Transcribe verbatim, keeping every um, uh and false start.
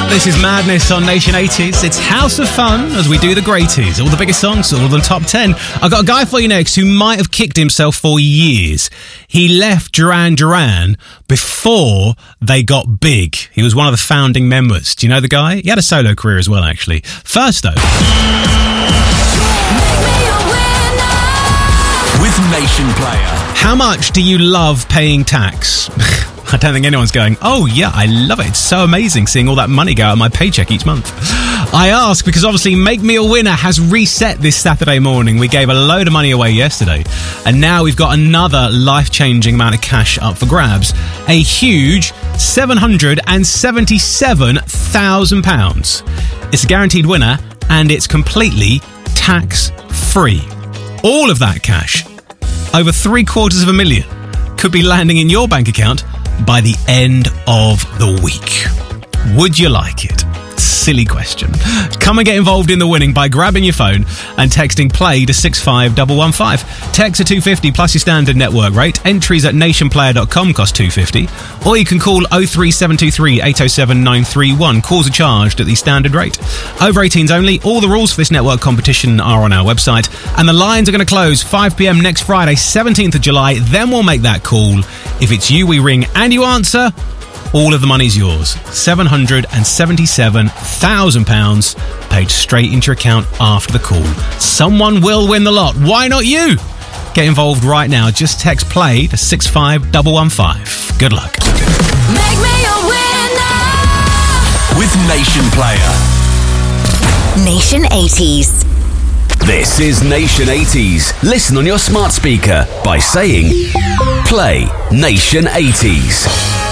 This is Madness on Nation eighties. It's House of Fun as we do the greaties. All the biggest songs, all of them top ten. I've got a guy for you next who might have kicked himself for years. He left Duran Duran before they got big. He was one of the founding members. Do you know the guy? He had a solo career as well, actually. First, though. With Nation Player. How much do you love paying tax? I don't think anyone's going, oh yeah, I love it. It's so amazing seeing all that money go out of my paycheck each month. I ask because obviously Make Me a Winner has reset this Saturday morning. We gave a load of money away yesterday, and now we've got another life-changing amount of cash up for grabs. A huge seven hundred seventy-seven thousand pounds. It's a guaranteed winner, and it's completely tax-free. All of that cash, over three quarters of a million, could be landing in your bank account by the end of the week. Would you like it? Silly question. Come and get involved in the winning by grabbing your phone and texting play to six five one one five. Text to two fifty plus your standard network rate. Entries at nation player dot com cost two fifty. Or you can call oh three seven two three eight oh seven nine three one. Calls are charged at the standard rate. Over eighteens only. All the rules for this network competition are on our website. And the lines are going to close five p.m. next Friday, seventeenth of July. Then we'll make that call. If it's you we ring and you answer, all of the money's yours. seven hundred seventy-seven thousand pounds paid straight into your account after the call. Someone will win the lot. Why not you? Get involved right now. Just text play to six five one one five. Good luck. Make me a winner with Nation Player. Nation eighties. This is Nation eighties. Listen on your smart speaker by saying play Nation eighties.